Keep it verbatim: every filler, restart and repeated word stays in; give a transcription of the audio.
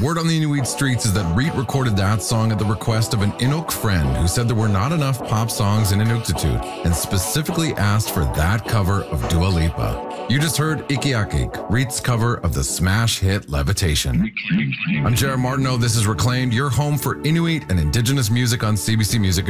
Word on the Inuit streets is that Reet recorded that song at the request of an Inuk friend who said there were not enough pop songs in Inuktitut and specifically asked for that cover of Dua Lipa. You just heard Ikiakik, Reet's cover of the smash hit Levitation. I'm Jared Martineau. This is Reclaimed, your home for Inuit and Indigenous music on C B C Music.